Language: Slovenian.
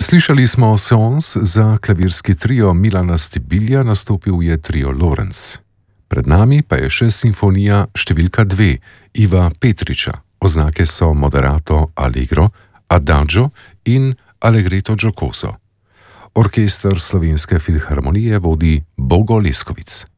Slišali smo seans za klavirski trio Milana Stibilja, nastopil je trio Lorenz. Pred nami pa je še simfonija številka 2 Iva Petriča. Oznake so moderato allegro, adagio in allegretto giocoso. Orkester Slovenske filharmonije vodi Bogo Leskovic.